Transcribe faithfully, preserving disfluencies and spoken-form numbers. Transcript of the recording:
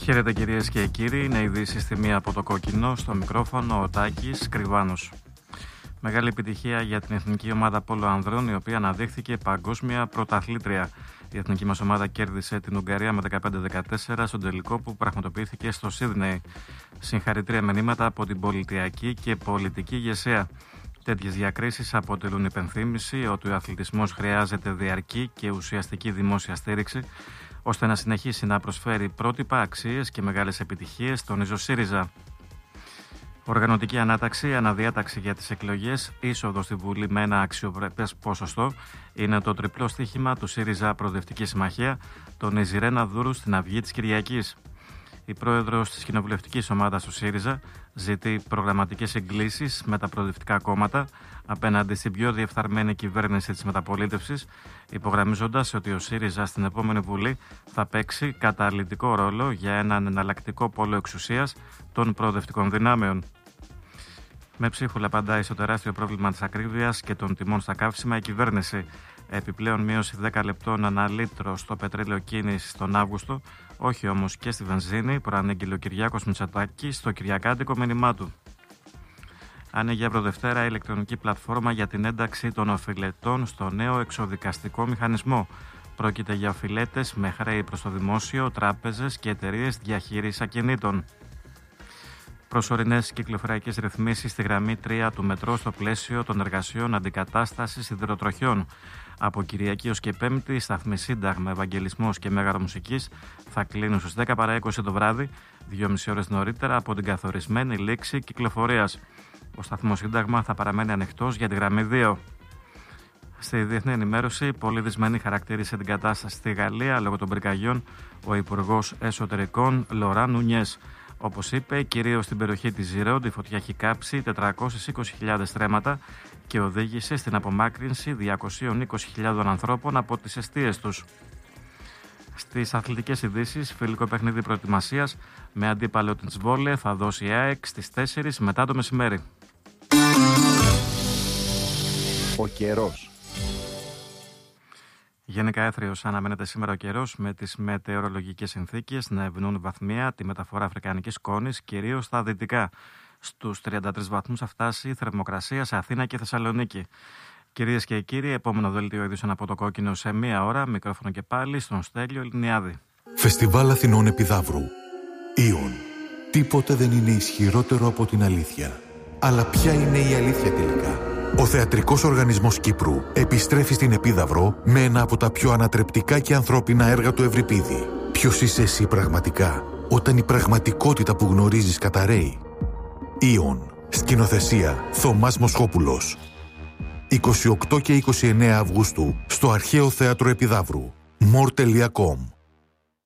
Χαίρετε κυρίες και κύριοι, είναι ειδήσεις στη μία από το κόκκινο, στο μικρόφωνο ο Τάκης Κρυβάνος. Μεγάλη επιτυχία για την εθνική ομάδα πόλο ανδρών, η οποία αναδείχθηκε παγκόσμια πρωταθλήτρια. Η εθνική μας ομάδα κέρδισε την Ουγγαρία με δεκαπέντε δεκατέσσερα στον τελικό που πραγματοποιήθηκε στο Σίδνεϊ. Συγχαρητήρια μηνύματα από την πολιτιακή και πολιτική ηγεσία. Τέτοιες διακρίσεις αποτελούν υπενθύμηση ότι ο αθλητισμός χρειάζεται διαρκή και ουσιαστική δημόσια στήριξη, ώστε να συνεχίσει να προσφέρει πρότυπα, αξίες και μεγάλες επιτυχίες, τονίζει ο ΣΥΡΙΖΑ. Οργανωτική ανάταξη, αναδιάταξη για τις εκλογές, είσοδο στη Βουλή με ένα αξιοπρεπές ποσοστό είναι το τριπλό στίχημα του ΣΥΡΙΖΑ Προοδευτική Συμμαχία, τονίζει η Ρένα Δούρου στην Αυγή της Κυριακής. Η πρόεδρος της κοινοβουλευτικής ομάδας του ΣΥΡΙΖΑ ζητεί προγραμματικές συγκλήσεις με τα προοδευτικά κόμματα απέναντι στην πιο διεφθαρμένη κυβέρνηση της μεταπολίτευσης, υπογραμμίζοντας ότι ο ΣΥΡΙΖΑ στην επόμενη Βουλή θα παίξει καταλυτικό ρόλο για έναν εναλλακτικό πόλο εξουσίας των προοδευτικών δυνάμεων. Με ψίχουλα απαντάει στο τεράστιο πρόβλημα της ακρίβειας και των τιμών στα καύσιμα η κυβέρνηση. Επιπλέον μείωση δέκα λεπτών ανά λίτρο στο πετρέλαιο κίνησης τον Αύγουστο, όχι όμως και στη βενζίνη, προανήγγειλε ο Κυριάκος Μητσοτάκης στο κυριακάτικο μήνυμά του. Άνοιγε από Δευτέρα η ηλεκτρονική πλατφόρμα για την ένταξη των οφειλετών στο νέο εξοδικαστικό μηχανισμό. Πρόκειται για οφειλέτες με χρέη προς το δημόσιο, τράπεζες και εταιρείες διαχείρισης ακινήτων. Προσωρινές κυκλοφοριακές ρυθμίσεις στη γραμμή τρία του μετρό στο πλαίσιο των εργασιών αντικατάστασης σιδηροτροχιών. Από Κυριακή ως και Πέμπτη, σταθμοί Σύνταγμα, Ευαγγελισμός και Μέγαρο Μουσικής θα κλείνουν στις δέκα παρά είκοσι το βράδυ, δυόμιση ώρες νωρίτερα από την καθορισμένη λήξη κυκλοφορίας. Ο σταθμός Σύνταγμα θα παραμένει ανοιχτός για τη γραμμή δύο. Στη διεθνή ενημέρωση, πολύ δυσμενή χαρακτήρισε την κατάσταση στη Γαλλία λόγω των πυρκαγιών ο Υπουργός Εσωτερικών Λοράν Νουνιές. Όπως είπε, κυρίως στην περιοχή της Ζιρόντ, η φωτιά έχει κάψει τετρακόσιες είκοσι χιλιάδες στρέμματα και οδήγησε στην απομάκρυνση διακόσιες είκοσι χιλιάδες ανθρώπων από τις εστίες τους. Στις αθλητικές ειδήσεις, φιλικό παιχνίδι προετοιμασίας με αντίπαλο την Τσβόλε θα δώσει η ΑΕΚ στις τέσσερις μετά το μεσημέρι. Ο καιρός. Γενικά έθριος αναμένεται σήμερα ο καιρός, με τις μετεωρολογικές συνθήκες να ευνοούν βαθμία τη μεταφορά αφρικανικής σκόνης, κυρίως στα δυτικά. Στους τριάντα τρεις βαθμούς θα φτάσει η θερμοκρασία σε Αθήνα και Θεσσαλονίκη. Κυρίες και κύριοι, επόμενο δελτίο ειδήσεων από το κόκκινο σε μία ώρα. Μικρόφωνο και πάλι στον Στέλιο Ελληνιάδη. Φεστιβάλ Αθηνών Επιδαύρου. Ήον. Τίποτε δεν είναι ισχυρότερο από την αλήθεια. Αλλά ποια είναι η αλήθεια τελικά? Ο Θεατρικός Οργανισμός Κύπρου επιστρέφει στην Επίδαυρο με ένα από τα πιο ανατρεπτικά και ανθρώπινα έργα του Ευρυπίδη. Ποιος είσαι εσύ πραγματικά, όταν η πραγματικότητα που γνωρίζεις καταρρέει? Ήον. Σκηνοθεσία Θωμάς Μοσχόπουλος. είκοσι οκτώ και είκοσι εννέα Αυγούστου στο Αρχαίο Θέατρο Επιδαύρου. μορ τελεία κομ.